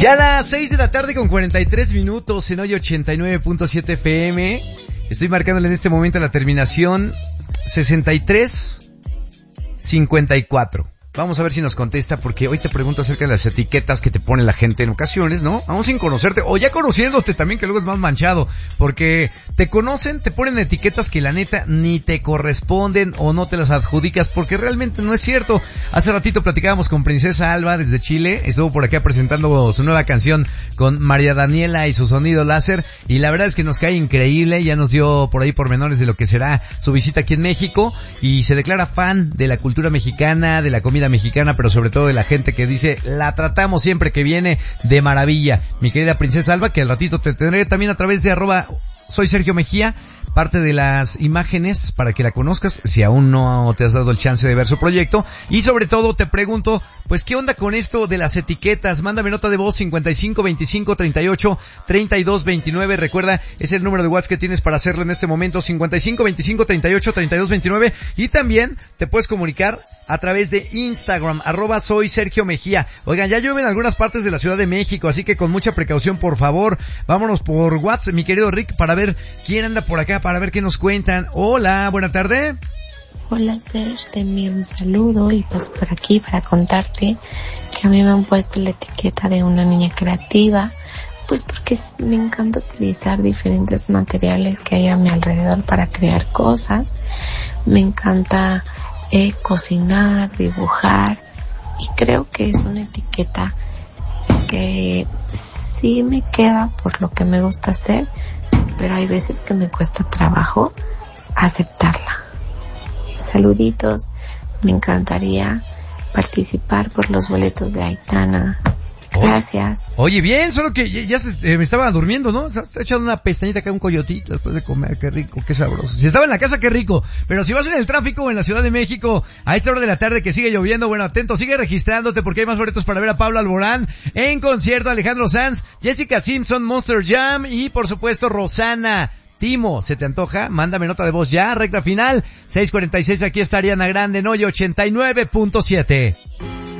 Ya a las 6 de la tarde con 43 minutos en hoy 89.7 FM. Estoy marcándole en este momento la terminación 6354. Vamos a ver si nos contesta, porque hoy te pregunto acerca de las etiquetas que te pone la gente en ocasiones, ¿no? Aún sin conocerte, o ya conociéndote también, que luego es más manchado, porque te conocen, te ponen etiquetas que la neta ni te corresponden o no te las adjudicas, porque realmente no es cierto. Hace ratito platicábamos con Princesa Alba desde Chile, estuvo por acá presentando su nueva canción con María Daniela y su sonido láser, y la verdad es que nos cae increíble. Ya nos dio por ahí pormenores de lo que será su visita aquí en México, y se declara fan de la cultura mexicana, de la comida mexicana, pero sobre todo de la gente que dice, la tratamos siempre que viene de maravilla. Mi querida Princesa Alba, que al ratito te tendré también a través de @soy Sergio Mejía, parte de las imágenes para que la conozcas, si aún no te has dado el chance de ver su proyecto. Y sobre todo te pregunto, pues, ¿qué onda con esto de las etiquetas? Mándame nota de voz 55 25 38 32 29. Recuerda, es el número de WhatsApp que tienes para hacerlo en este momento, 55 25 38 32 29. Y también te puedes comunicar a través de Instagram, @soy Sergio Mejía. Oigan, ya llueve en algunas partes de la Ciudad de México, así que con mucha precaución, por favor. Vámonos por WhatsApp, mi querido Rick, para ver quién anda por acá, para ver qué nos cuentan. Hola, buena tarde. Hola Serge, te envío un saludo y paso por aquí para contarte que a mí me han puesto la etiqueta de una niña creativa, pues porque me encanta utilizar diferentes materiales que hay a mi alrededor para crear cosas. Me encanta cocinar, dibujar, y creo que es una etiqueta que sí me queda por lo que me gusta hacer, pero hay veces que me cuesta trabajo aceptarla. Saluditos, me encantaría participar por los boletos de Aitana. Gracias. Oye, bien, solo que ya me estaba durmiendo, ¿no? Está echando una pestañita acá, un coyotito después de comer. Qué rico, qué sabroso. Si estaba en la casa, qué rico. Pero si vas en el tráfico en la Ciudad de México a esta hora de la tarde que sigue lloviendo, bueno, atento, sigue registrándote porque hay más boletos para ver a Pablo Alborán en concierto, Alejandro Sanz, Jessica Simpson, Monster Jam y por supuesto Rosana. Timo, ¿se te antoja? Mándame nota de voz ya, recta final. 6:46, aquí está Ariana Grande en hoy 89.7.